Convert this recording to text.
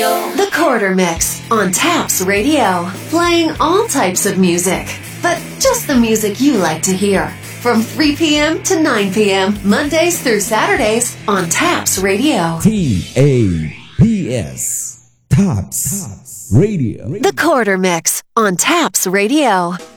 The Quarter Mix on Taps Radio. Playing all types of music, but just the music you like to hear. From 3 p.m. to 9 p.m. Mondays through Saturdays on Taps Radio. TAPS. Taps Radio. The Quarter Mix on Taps Radio.